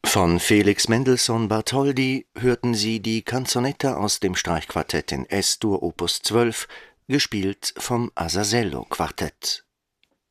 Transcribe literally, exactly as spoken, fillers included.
Von Felix Mendelssohn Bartholdy hörten Sie die Canzonetta aus dem Streichquartett in Es-Dur Opus zwölf, gespielt vom Asasello-Quartett.